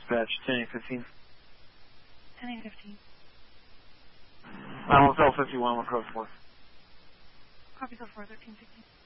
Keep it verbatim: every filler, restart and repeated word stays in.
Dispatch, ten eight fifteen. ten eight fifteen. I'm Hotel fifty-one, what code for? Copy so four, thirteen sixteen.